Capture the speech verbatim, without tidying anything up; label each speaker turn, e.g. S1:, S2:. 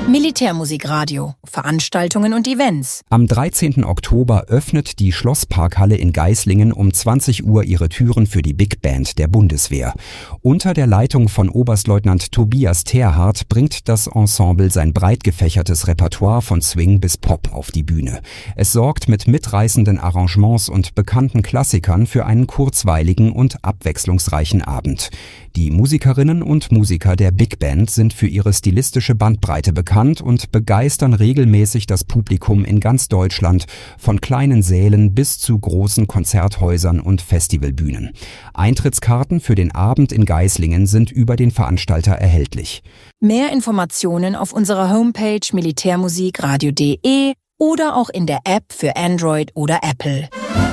S1: Militärmusikradio, Veranstaltungen und Events.
S2: Am dreizehnten Oktober öffnet die Schlossparkhalle in Geislingen um zwanzig Uhr ihre Türen für die Big Band der Bundeswehr. Unter der Leitung von Oberstleutnant Tobias Terhardt bringt das Ensemble sein breit gefächertes Repertoire von Swing bis Pop auf die Bühne. Es sorgt mit mitreißenden Arrangements und bekannten Klassikern für einen kurzweiligen und abwechslungsreichen Abend. Die Musikerinnen und Musiker der Big Band sind für ihre stilistische Bandbreite bekannt und begeistern regelmäßig das Publikum in ganz Deutschland, von kleinen Sälen bis zu großen Konzerthäusern und Festivalbühnen. Eintrittskarten für den Abend in Geislingen sind über den Veranstalter erhältlich.
S1: Mehr Informationen auf unserer Homepage militärmusikradio punkt de oder auch in der App für Android oder Apple.